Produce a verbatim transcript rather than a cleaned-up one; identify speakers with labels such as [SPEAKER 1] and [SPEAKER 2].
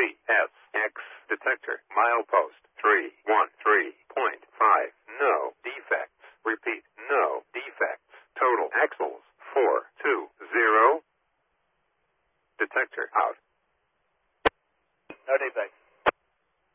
[SPEAKER 1] C S X detector. Milepost three one three point five. No defects. Repeat, no defects. Total axles four two zero. Detector out.
[SPEAKER 2] No defects.